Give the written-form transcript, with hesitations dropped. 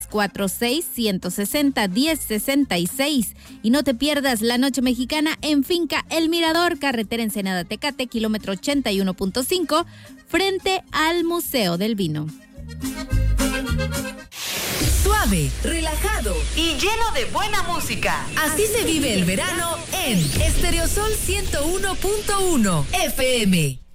646-160-1066. Y no te pierdas la noche mexicana en Finca El Mirador, carretera Ensenada Tecate, kilómetro 81.5, frente al Museo del Vino. Suave, relajado y lleno de buena música. Así se vive el verano en Estereosol 101.1 FM.